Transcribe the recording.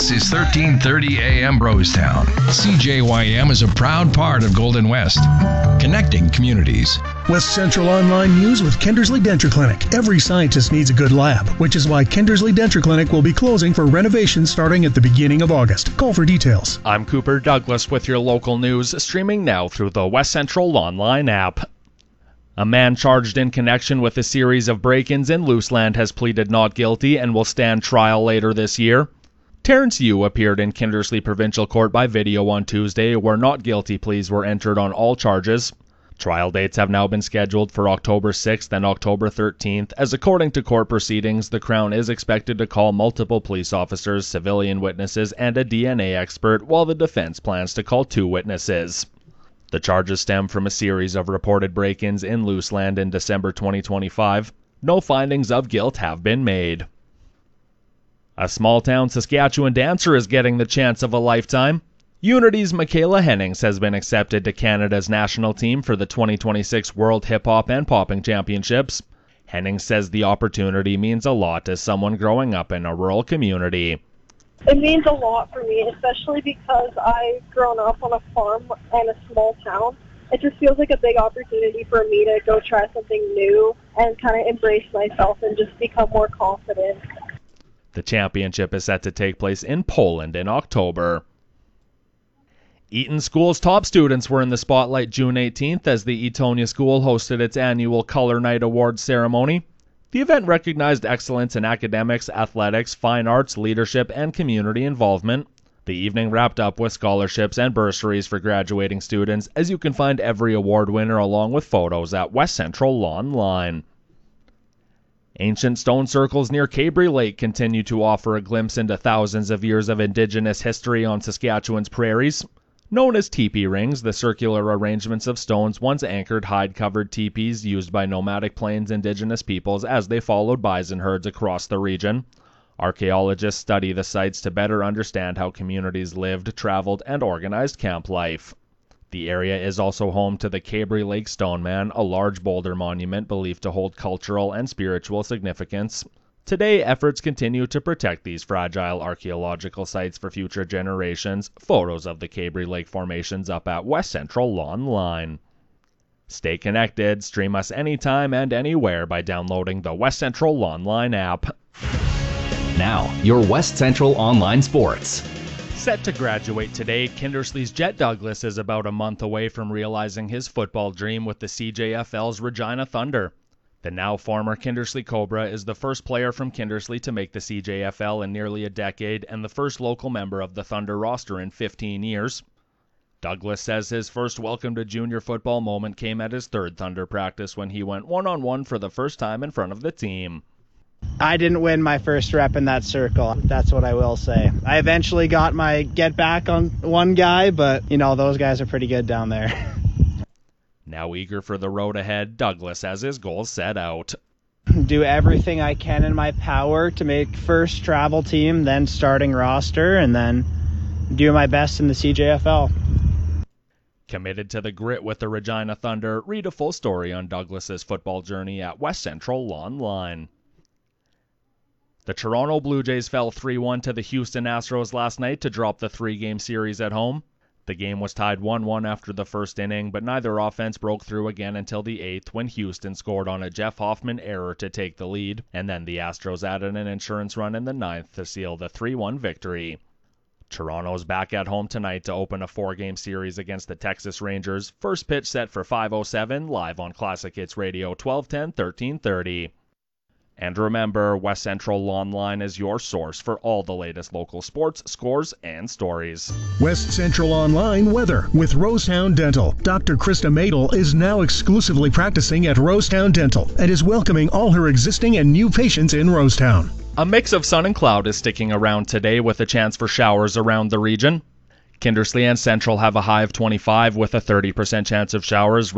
This is 1330 AM Rosetown. CJYM is a proud part of Golden West, connecting communities. West Central Online News with Kindersley Denture Clinic. Every scientist needs a good lab, which is why Kindersley Denture Clinic will be closing for renovation starting at the beginning of August. Call for details. I'm Cooper Douglas with your local news, streaming now through the West Central Online app. A man charged in connection with a series of break-ins in Luseland has pleaded not guilty and will stand trial later this year. Terrence Yu appeared in Kindersley Provincial Court by video on Tuesday, where not guilty pleas were entered on all charges. Trial dates have now been scheduled for October 6th and October 13th, as according to court proceedings, the Crown is expected to call multiple police officers, civilian witnesses, and a DNA expert, while the defense plans to call 2 witnesses. The charges stem from a series of reported break-ins in Luseland in December 2025. No findings of guilt have been made. A small-town Saskatchewan dancer is getting the chance of a lifetime. Unity's Michaela Hennings has been accepted to Canada's national team for the 2026 World Hip Hop and Popping Championships. Hennings says the opportunity means a lot as someone growing up in a rural community. It means a lot for me, especially because I've grown up on a farm in a small town. It just feels like a big opportunity for me to go try something new and kind of embrace myself and just become more confident. The championship is set to take place in Poland in October. Eaton School's top students were in the spotlight June 18th as the Eatonia School hosted its annual Color Night Awards ceremony. The event recognized excellence in academics, athletics, fine arts, leadership, and community involvement. The evening wrapped up with scholarships and bursaries for graduating students, as you can find every award winner along with photos at West Central Online. Ancient stone circles near Cabri Lake continue to offer a glimpse into thousands of years of Indigenous history on Saskatchewan's prairies. Known as teepee rings, the circular arrangements of stones once anchored hide-covered teepees used by nomadic Plains Indigenous peoples as they followed bison herds across the region. Archaeologists study the sites to better understand how communities lived, traveled, and organized camp life. The area is also home to the Cabri Lake Stoneman, a large boulder monument believed to hold cultural and spiritual significance. Today, efforts continue to protect these fragile archaeological sites for future generations. Photos of the Cabri Lake formations up at West Central Online. Stay connected. Stream us anytime and anywhere by downloading the West Central Online app. Now, your West Central Online Sports. Set to graduate today, Kindersley's Jet Douglas is about a month away from realizing his football dream with the CJFL's Regina Thunder. The now former Kindersley Cobra is the first player from Kindersley to make the CJFL in nearly a decade and the first local member of the Thunder roster in 15 years. Douglas says his first welcome to junior football moment came at his third Thunder practice when he went one-on-one for the first time in front of the team. I didn't win my first rep in that circle. That's what I will say. I eventually got my get back on one guy, but, those guys are pretty good down there. Now eager for the road ahead, Douglas has his goals set out. Do everything I can in my power to make first travel team, then starting roster, and then do my best in the CJFL. Committed to the grit with the Regina Thunder, read a full story on Douglas's football journey at West Central Online. The Toronto Blue Jays fell 3-1 to the Houston Astros last night to drop the 3-game series at home. The game was tied 1-1 after the first inning, but neither offense broke through again until the 8th when Houston scored on a Jeff Hoffman error to take the lead, and then the Astros added an insurance run in the 9th to seal the 3-1 victory. Toronto's back at home tonight to open a 4-game series against the Texas Rangers. First pitch set for 5:07, live on Classic Hits Radio 1210, 1330. And remember, West Central Online is your source for all the latest local sports, scores, and stories. West Central Online weather with Rosetown Dental. Dr. Krista Madel is now exclusively practicing at Rosetown Dental and is welcoming all her existing and new patients in Rosetown. A mix of sun and cloud is sticking around today with a chance for showers around the region. Kindersley and Central have a high of 25 with a 30% chance of showers.